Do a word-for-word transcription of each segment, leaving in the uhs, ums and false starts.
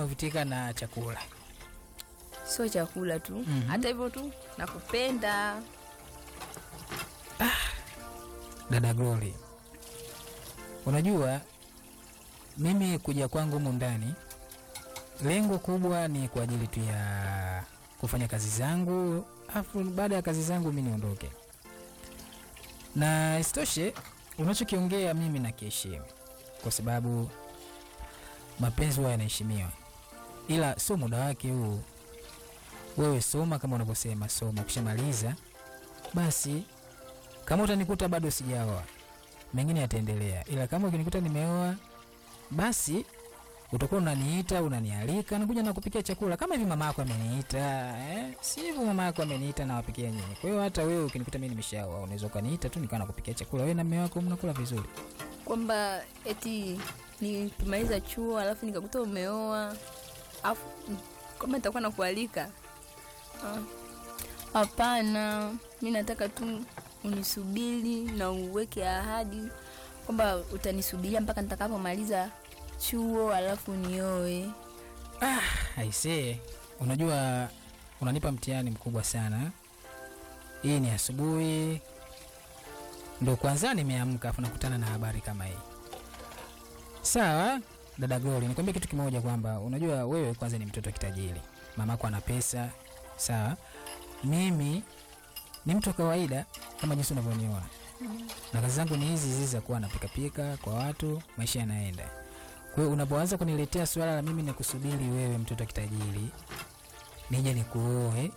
umevutika na chakula. Sio chakula tu, mm-hmm. hata hivyo tu nakupenda. Ah, dada Glory, unajua mimi kuja kwangu humu ndani lengo kubwa ni kwa ajili tu ya kufanya kazi zangu, afu baada ya kazi zangu mimi niondoke. Na isitoshe unachokiongea mimi nakiheshimu kwa sababu mapenzi huwa yanaheshimiwa, ila sio muda wake huu. Wewe soma kama unavyosema, soma, ukishamaliza basi. Kama utanikuta bado sijaoa, mengine yataendelea, ila kama ukinikuta nimeoa, basi utakuwa unaniita, unanialika, nakuja nakupikia chakula kama hivi mama yako ameniita, eh? Si hivyo mama yako ameniita na wapikia nyinyi. Kwa hiyo hata wewe ukinikuta mimi nimeshaoa, unaweza kaniita tu nikawa nakupikia chakula, wewe na mume wako mnakula vizuri. Kwamba eti nikimaliza chuo alafu nikakuta umeoa, afu kama nitakuwa nakualika. Hapana, uh, mimi nataka tu unisubiri na uweke ahadi kwamba utanisubiria mpaka nitakapomaliza chuo alafu nioe. Ah, aisee, unajua unanipa mtihani mkubwa sana. Hii ni asubuhi ndo kwanza nimeamka afu nakutana na habari kama hii. Sawa, dada Glory, nikwambie kitu kimoja kwamba unajua wewe kwanza ni mtoto kitajiri. Mamako ana pesa, sawa? Mimi ni mtu kawaida kama jinsi unavyoniona. Mm. Na kazi zangu ni hizi hizi za kuwa napika pika kwa watu, maisha yanaenda. Kwa hiyo unapoanza kuniletea swala la mimi nakusubiri wewe mtoto kitajiri nije nikuoe,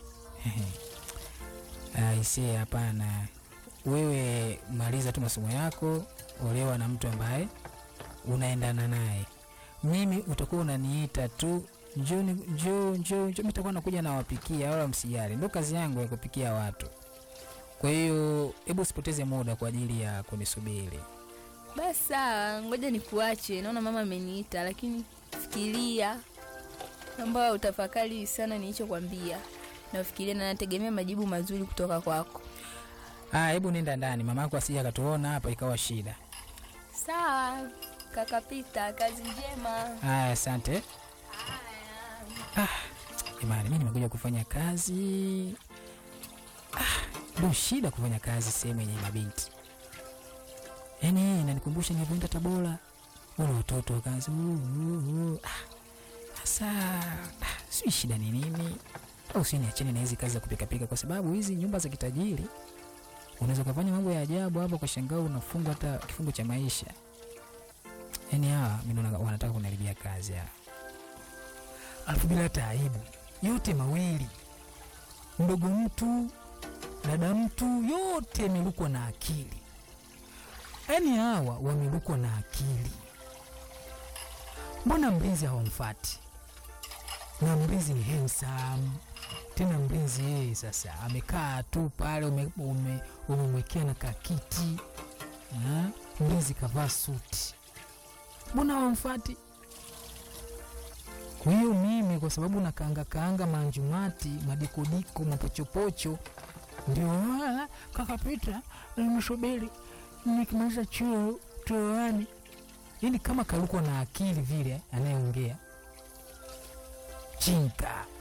aisee, hapana. Wewe maliza tu masomo yako, olewa na mtu ambaye unaendana naye. Mimi utakuwa unaniita tu, njoo njoo njoo, mimi nitakuwa nakuja na wapikia, wala msijali. Ndio kazi yangu ya kupikia watu. Kwa hiyo hebu usipoteze muda kwa ajili ya kunisubiri. Basi sawa, ngoja nikuache. Naona mama ameniita, lakini fikiria, naomba utafakari sana nilichokuambia. Nafikiria na nategemea majibu mazuri kutoka kwako. Ah, hebu nenda ndani, mamako asije akatuona hapa ikawa shida. Sawa, kaka Pita, kazi njema. Ah, asante. Ah, jamani, mimi nimekuja kufanya kazi. Ah, ndio shida kufanya kazi sehemu yenye mabinti. Yaani inanikumbusha nilipoenda Tabora. Wale watoto wakaanza ah. Sasa ah, si shida ni nini? Au si niachane na hizi kazi za kupika pika kwa sababu hizi nyumba za kitajiri unaweza kufanya mambo ya ajabu hapo kwa shangao unafungwa hata kifungo cha maisha. Yaani hawa mimi naona wanataka kunaribia kazi ya. Alafu bila taibu. Yote mawili. Mdogo mtu, dada mtu, yote yamelukwa na akili. Yaani hawa wamelukwa na akili. Mbona mlinzi hawamfuati? Na mlinzi ni handsome. Tena mlinzi yeye sasa amekaa tu pale, umemwekea na kakiti. Ha? Mlinzi kavaa suti. Mbona hawamfuati? Kwa hiyo mimi kwa sababu na kaanga kaanga manjumati, madikodiko, mapochopocho, ndio wala kaka Pita nimesubiri nikimaliza chuo tuoane. Yaani kama kaluko na akili vile anayeongea. Chinka.